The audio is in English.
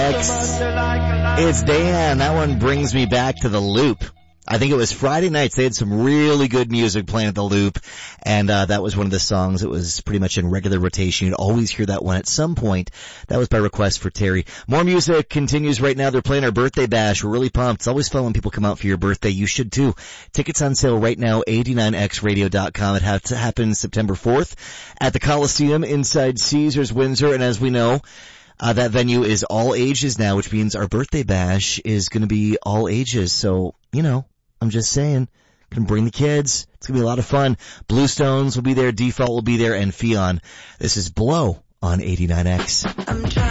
It's Dan. That one brings me back to the Loop. I think it was Friday nights. They had some really good music playing at the Loop, and that was one of the songs that was pretty much in regular rotation. You'd always hear that one at some point. That was by request for Terry. More music continues right now. They're playing our birthday bash. We're really pumped. It's always fun when people come out for your birthday. You should too. Tickets on sale right now, 89xradio.com. It happens September 4th at the Coliseum inside Caesars Windsor, and as we know, that venue is all ages now, which means our birthday bash is going to be all ages. So, you know, I'm just saying, can bring the kids. It's going to be a lot of fun. Bluestones will be there, Default will be there, and Fionn. This is Blow on 89X.